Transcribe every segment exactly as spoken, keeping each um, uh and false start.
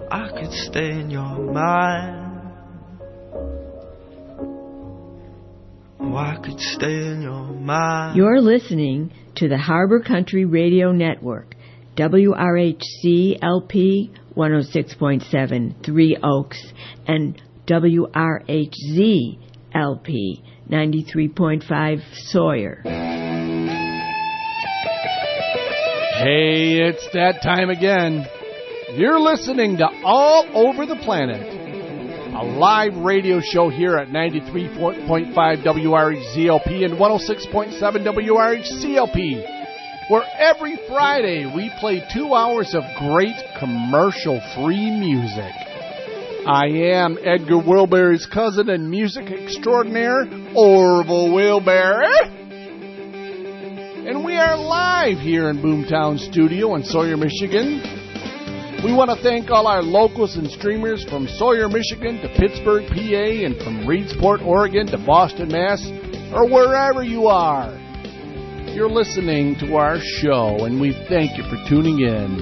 I could stay in your mind. Oh, I could stay in your mind. You're listening to the Harbor Country Radio Network, W R H C L P one oh six point seven, Three Oaks, and W R H Z L P ninety-three point five, Sawyer. Hey, it's that time again. You're listening to All Over the Planet, a live radio show here at ninety-three point five W R H Z L P and one oh six point seven W R H C L P, where every Friday we play two hours of great commercial-free music. I am Edgar Wilbury's cousin and music extraordinaire, Orville Wilbury. And we are live here in Boomtown Studio in Sawyer, Michigan. We want to thank all our locals and streamers from Sawyer, Michigan to Pittsburgh, P A, and from Reedsport, Oregon to Boston, Mass, or wherever you are. You're listening to our show, and we thank you for tuning in.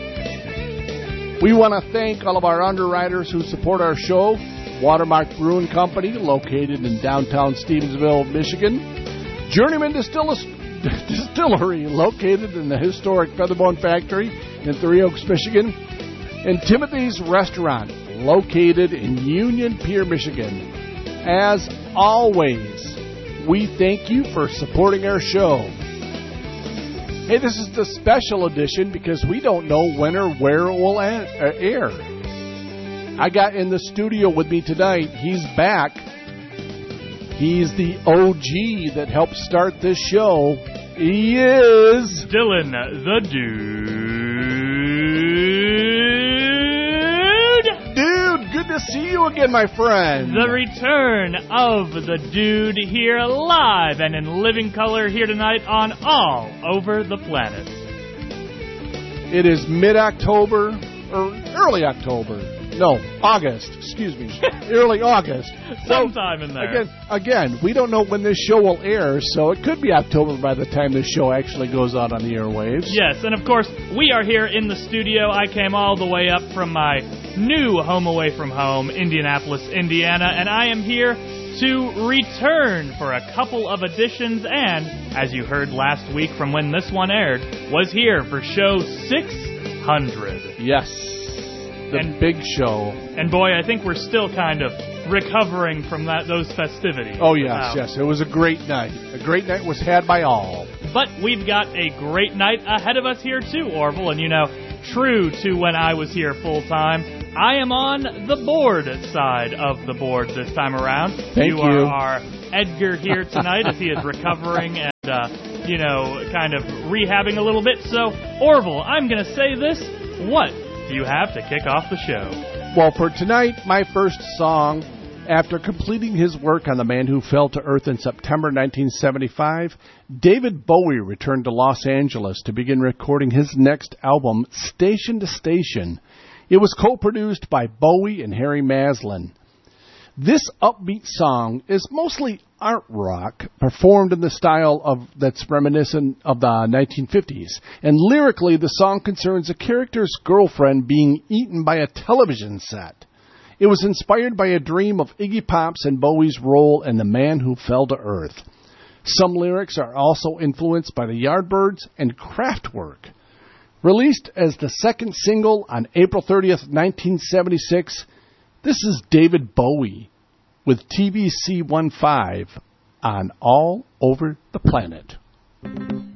We want to thank all of our underwriters who support our show. Watermark Brewing Company, located in downtown Stevensville, Michigan. Journeyman Distillis- Distillery, located in the historic Featherbone Factory in Three Oaks, Michigan. And Timothy's Restaurant, located in Union Pier, Michigan. As always, we thank you for supporting our show. Hey, this is the special edition because we don't know when or where it will air. I got in the studio with me tonight. He's back. He's the O G that helped start this show. He is... Dylan the Dude. Dude, good to see you again, my friend. The return of the Dude here live and in living color here tonight on All Over the Planet. It is mid-October, or early October. No, August, excuse me. Early August. Sometime so, in there. Again, again, we don't know when this show will air, so it could be October by the time this show actually goes out on the airwaves. Yes, and of course, we are here in the studio. I came all the way up from my new home away from home, Indianapolis, Indiana, and I am here to return for a couple of editions, and, as you heard last week from when this one aired, was here for show six hundred. Yes. The and, big show. And boy, I think we're still kind of recovering from that those festivities. Oh, yes, yes. It was a great night. A great night was had by all. But we've got a great night ahead of us here, too, Orville. And, you know, true to when I was here full-time, I am on the board side of the board this time around. Thank you. You are our Edgar here tonight as he is recovering and, uh, you know, kind of rehabbing a little bit. So, Orville, I'm going to say this. What do you have to kick off the show? Well, for tonight, my first song, after completing his work on The Man Who Fell to Earth in September nineteen seventy-five, David Bowie returned to Los Angeles to begin recording his next album, Station to Station. It was co-produced by Bowie and Harry Maslin. This upbeat song is mostly art rock, performed in the style of that's reminiscent of the nineteen fifties. And lyrically, the song concerns a character's girlfriend being eaten by a television set. It was inspired by a dream of Iggy Pop's and Bowie's role in The Man Who Fell to Earth. Some lyrics are also influenced by the Yardbirds and Kraftwerk. Released as the second single on April thirtieth, nineteen seventy-six, this is David Bowie with T V C fifteen on All Over the Planet.